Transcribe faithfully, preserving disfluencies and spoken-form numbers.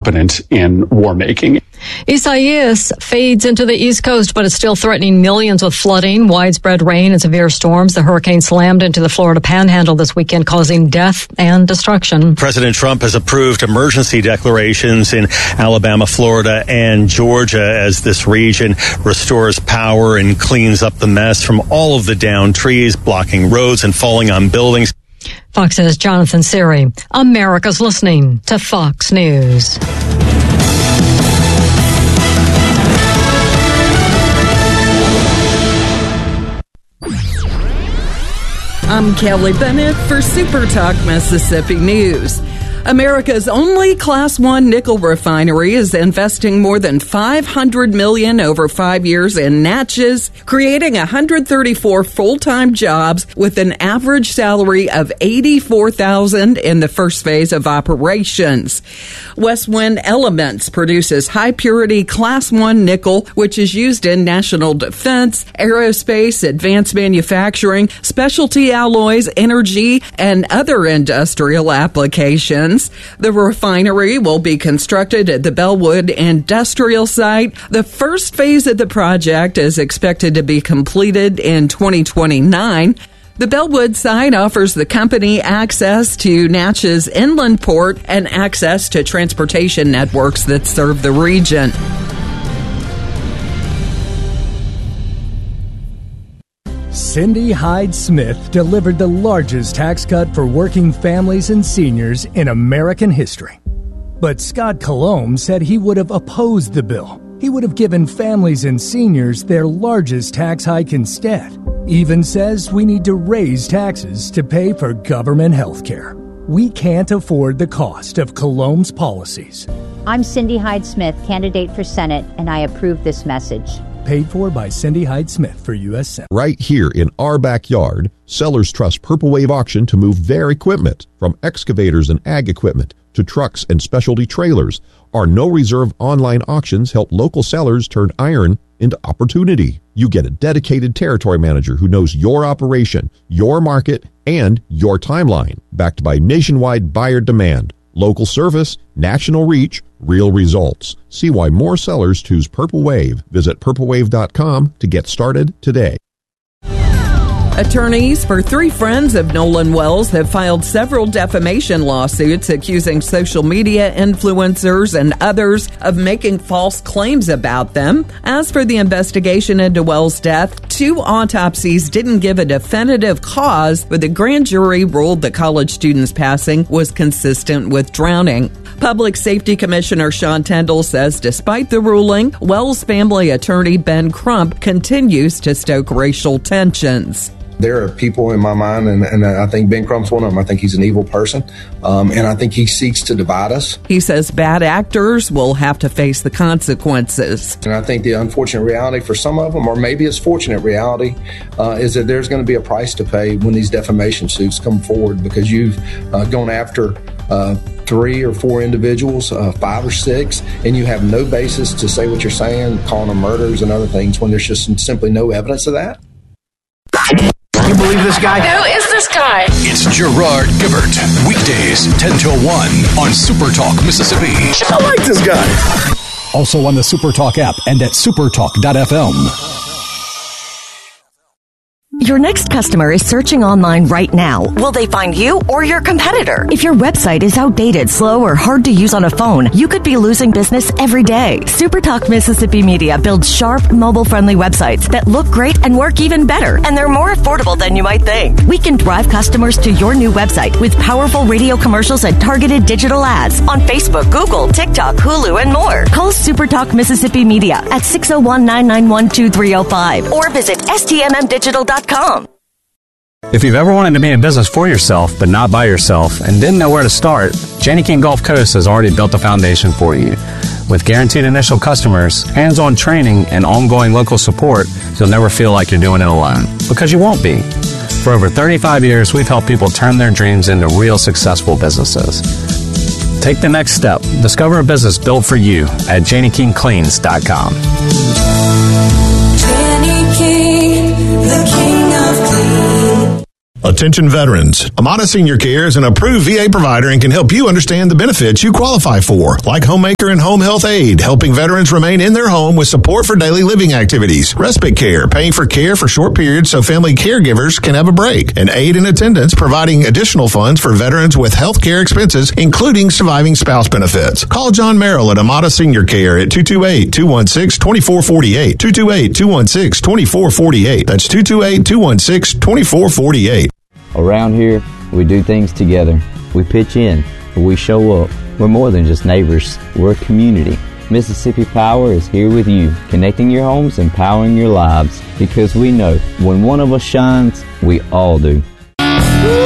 competent in war making. Isaias fades into the East Coast, but is still threatening millions with flooding, widespread rain, and severe storms. The hurricane slammed into the Florida Panhandle this weekend, causing death and destruction. President Trump has approved emergency declarations in Alabama, Florida, and Georgia as this region restores power and cleans up the mess from all of the downed trees, blocking roads and falling on buildings. Fox's Jonathan Siri. America's listening to Fox News. I'm Kelly Bennett for Super Talk Mississippi News. America's only Class one nickel refinery is investing more than five hundred million dollars over five years in Natchez, creating one hundred thirty-four full-time jobs with an average salary of eighty-four thousand dollars in the first phase of operations. Westwind Elements produces high-purity Class one nickel, which is used in national defense, aerospace, advanced manufacturing, specialty alloys, energy, and other industrial applications. The refinery will be constructed at the Bellwood Industrial Site. The first phase of the project is expected to be completed in twenty twenty-nine. The Bellwood site offers the company access to Natchez Inland Port and access to transportation networks that serve the region. Cindy Hyde-Smith delivered the largest tax cut for working families and seniors in American history. But Scott Colomb said he would have opposed the bill. He would have given families and seniors their largest tax hike instead. Even says we need to raise taxes to pay for government health care. We can't afford the cost of Colomb's policies. I'm Cindy Hyde-Smith, candidate for Senate, and I approve this message. Paid for by Cindy Hyde-Smith for U S Senate. Right here in our backyard, sellers trust Purple Wave Auction to move their equipment, from excavators and ag equipment to trucks and specialty trailers. Our no-reserve online auctions help local sellers turn iron into opportunity. You get a dedicated territory manager who knows your operation, your market, and your timeline, backed by nationwide buyer demand. Local service, national reach, real results. See why more sellers choose Purple Wave. Visit purple wave dot com to get started today. Attorneys for three friends of Nolan Wells have filed several defamation lawsuits accusing social media influencers and others of making false claims about them. As for the investigation into Wells' death, two autopsies didn't give a definitive cause, but the grand jury ruled the college student's passing was consistent with drowning. Public Safety Commissioner Sean Tindall says despite the ruling, Wells' family attorney Ben Crump continues to stoke racial tensions. There are people in my mind, and, and I think Ben Crump's one of them. I think he's an evil person, um, and I think he seeks to divide us. He says bad actors will have to face the consequences. And I think the unfortunate reality for some of them, or maybe it's fortunate reality, uh, is that there's going to be a price to pay when these defamation suits come forward, because you've uh, gone after uh, three or four individuals, uh, five or six, and you have no basis to say what you're saying, calling them murders and other things, when there's just simply no evidence of that. You believe this guy? Who is this guy? It's Gerard Gibert. Weekdays, ten till one on Super Talk Mississippi. I like this guy. Also on the Super Talk app and at supertalk dot f m. Your next customer is searching online right now. Will they find you or your competitor? If your website is outdated, slow, or hard to use on a phone, you could be losing business every day. SuperTalk Mississippi Media builds sharp, mobile-friendly websites that look great and work even better, and they're more affordable than you might think. We can drive customers to your new website with powerful radio commercials and targeted digital ads on Facebook, Google, TikTok, Hulu, and more. Call SuperTalk Mississippi Media at six oh one, nine nine one, two three oh five or visit S T M M digital dot com. If you've ever wanted to be in business for yourself, but not by yourself, and didn't know where to start, Janney King Gulf Coast has already built a foundation for you. With guaranteed initial customers, hands-on training, and ongoing local support, you'll never feel like you're doing it alone. Because you won't be. For over thirty-five years, we've helped people turn their dreams into real successful businesses. Take the next step. Discover a business built for you at Janney King Cleans dot com. Janney King, the king of clean. Attention veterans. Amada Senior Care is an approved V A provider and can help you understand the benefits you qualify for, like Homemaker and Home Health Aid, helping veterans remain in their home with support for daily living activities, respite care, paying for care for short periods so family caregivers can have a break, and aid in attendance, providing additional funds for veterans with health care expenses, including surviving spouse benefits. Call John Merrill at Amada Senior Care at two two eight, two one six, two four four eight, two two eight, two one six, two four four eight. That's two two eight, two one six, two four four eight. Around here, we do things together. We pitch in. We show up. We're more than just neighbors. We're a community. Mississippi Power is here with you, connecting your homes and powering your lives. Because we know when one of us shines, we all do.